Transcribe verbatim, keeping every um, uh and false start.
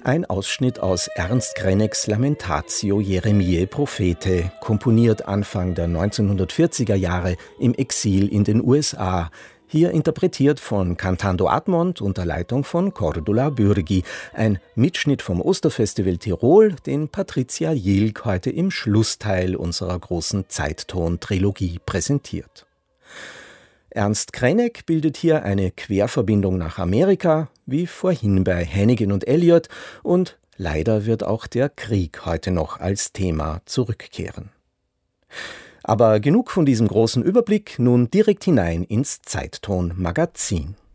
Ein Ausschnitt aus Ernst Kreneks Lamentatio Jeremiae Prophete, komponiert Anfang der neunzehnhundertvierziger Jahre im Exil in den U S A. Hier interpretiert von Cantando Admont unter Leitung von Cordula Bürgi. Ein Mitschnitt vom Osterfestival Tirol, den Patricia Jilk heute im Schlussteil unserer großen Zeitton-Trilogie präsentiert. Ernst Krenek bildet hier eine Querverbindung nach Amerika, wie vorhin bei Hannigan und Eliot, und leider wird auch der Krieg heute noch als Thema zurückkehren. Aber genug von diesem großen Überblick, nun direkt hinein ins Zeitton-Magazin.